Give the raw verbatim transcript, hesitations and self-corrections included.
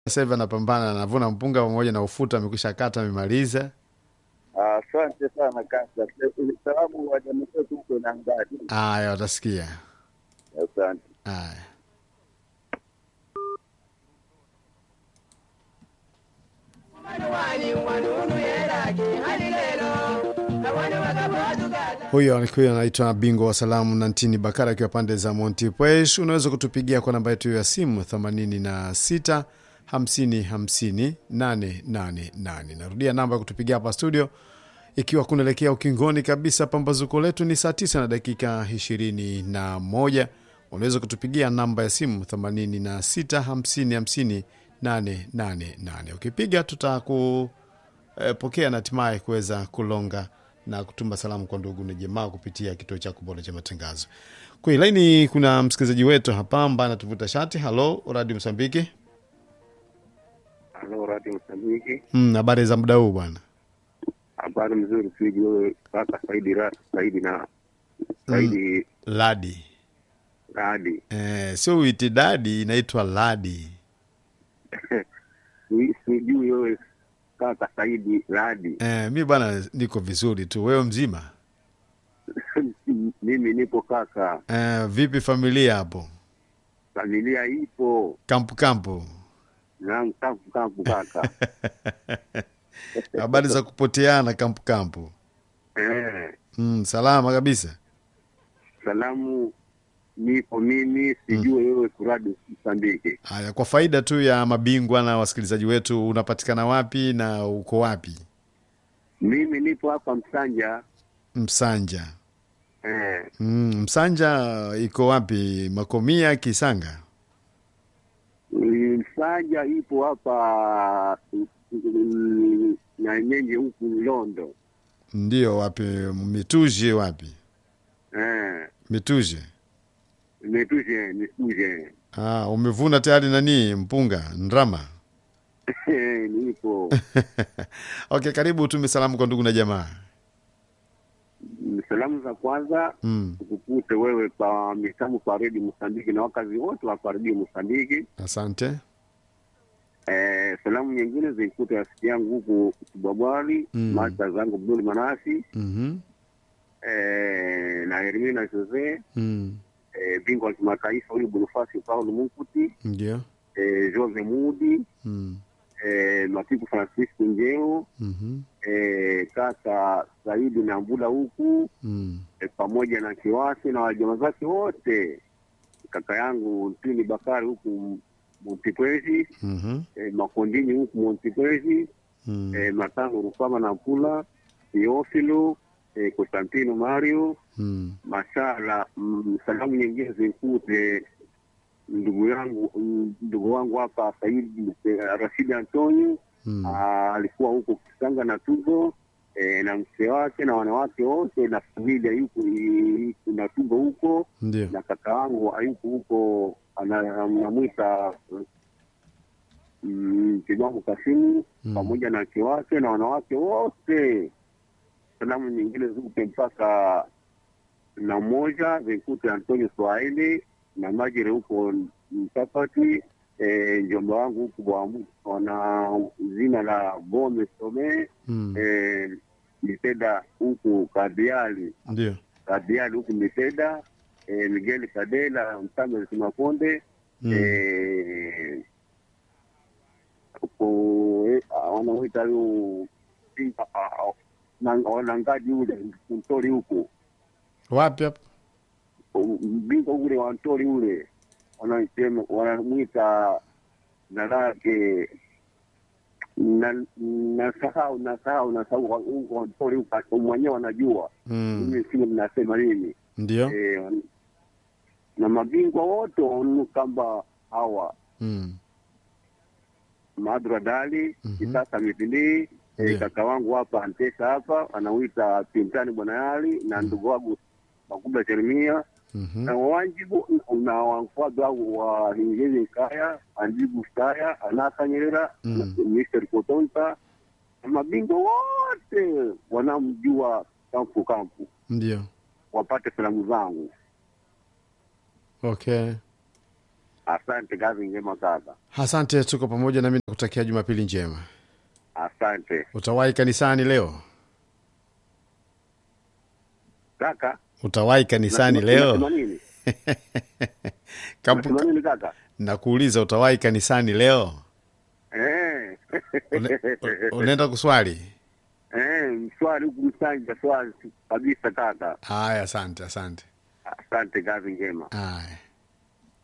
Sasa hivi anapambana, anavuna mpunga pamoja na ufuta, amekwisha kata, amemaliza. Asante sana kaka. Salamu wa jamii yetu huko na ngadi. Aya, watasikia. Asante. Aya. Huyo alikuwa anaitwa bingwa wa salamu Nantini Bakara akiwa pande za Montepuez. Unaweza kutupigia kwa namba yetu ya simu themanini na sita hamsini hamsini nane nane nane. Narudia namba ya kutupigia hapa studio, ikiwa kunaelekea ukingoni kabisa. Pambazuko letu ni saa tisa na dakika ishirini na moja. Unaweza kutupigia namba ya simu themanini na sita hamsini hamsini nane nane nane. Ukipiga tutakupokea na hatimaye kuweza kulonga na kutuma salamu kwa ndugu na jamaa kupitia kituo chako bora cha matangazo. Kwa laini kuna msikilizaji wetu hapa ambaye anatuvuta shati. Halo, Radio Msambiki. Halo, Radio Msambiki. Mm, habari za muda huu bwana? Habari mzuri siji wewe kaka Saidi Ra Saidi na Saidi mm, Ladi. Ladi. Eh, sio uiti dadi, inaitwa Ladi. Siji wewe kaka Saidi Ladi. Eh, mimi bwana niko vizuri tu. Wewe mzima? Mimi nipo kaka. Eh, vipi familia hapo? Familia ipo. Kampu kampu. Na kampu kampu kaka. Habari za kupoteana kampu kampu. Eh. Mm, salama kabisa. Salamu nipo mimi sijui wewe mm. Kuradi Msambiki. Haya, kwa faida tu ya mabingwa na wasikilizaji wetu, unapatikana wapi na uko wapi? Mimi nipo hapa Msanja. Msanja. Eh. Mm, Msanja iko wapi? Makomia, Kisanga? Msanja ipo hapa na nyenye huku Londo. Ndio, wapi? Mituje wapi? Eh. Mituje. Mituje, mituje. Ah, umevuna tayari nani mpunga, ndrama? Nipo. Okay, karibu utume salamu kwa ndugu na jamaa. Salamu za kwanza mm. Ukukute wewe kwa mitamu kwa Radio Msambiki na wakazi wote wa Radio Msambiki. Asante. Eh, salamu nyingine zikute rafiki yangu huku Kibabwali, mm. Mata zangu Abdul Manasi. Mhm. Eh, na Hermina Jose. Mm. Eh, bingwa wa kimataifa huyu Bonifasi Paulo Munkuti. Ndio. Eh, Jose Mudi. Mm. Eh, Matiku Francisco Njeo. Mhm. Eh, kaka Saidi na Mbula huku. Mm. E, pamoja na Kiwasi na wajamaa zake wote, kaka yangu Ntini Bakari huku Montepuez. Mhm. E, Makondini huku Montepuez. Mm. E, Matango Rufama na Mpula Teofilo. E, Constantino Mario. Mm. Mashala. Mm, salamu nyingine zikute ndugu yangu ndugu wangu hapa Saidi e, Rashid Antonio. Mm. A, alikuwa huko Kisanga na Tuzo. E, na mke wake na wanawake wote na familia yuko na Tuzo huko. Ndiyo. Na kaka wangu ayuko huko anamwita mm, Kibangu Kasimu. Mm. Pamoja na mke wake na wanawake wote. Salamu nyingine zuke mpaka na moja zikute Antonio Swahili na Majire huko Mtapati. E, njomba wangu huku Bwamu wana zina la Gome Some. Mm. E, Miteda huku Kadiali. Ndio. Kadiali huku Miteda. E, Miguel Kadela Mtame Simakonde. Mm. E, uko e, wanawita yu na wanangaji ule mtori huku. Wapi hapo? Mbingo ule wa mtori ule wanasema wanamwita na lake na na sahau na sahau na sahau ungo mtori mwenyewe wanajua. Mm. Mimi sio mnasema nini. Ndio. Eh, na mabingwa wote kamba hawa. Mm. Madra Dali. Mm -hmm. Sasa mipili. E, kaka wangu hapa Antesa hapa anauita Pintani Bwana Yali na ndugu wangu Makubwa Jeremia. Mm -hmm. Na wajibu na wafadha wa Hingezi Kaya, Anjibu Kaya, Anaka Nyerera. Mm. mister Kotonta. Mabingwa wote wanamjua kampu kampu. Ndio. Wapate salamu zangu. Okay. Asante, kazi njema kaka. Asante, tuko pamoja, nami nakutakia Jumapili njema. Asante Utawahi kanisani leo? kaka. Utawahi kanisani leo? Unasema nini? Kampu- Unasema nini kaka? Nakuuliza, utawahi kanisani leo? Eh. Une- u- Unaenda kuswali? Eh, mswali huku msanja swali kabisa kaka. Haya, asante, asante. Asante, kazi njema. Haya.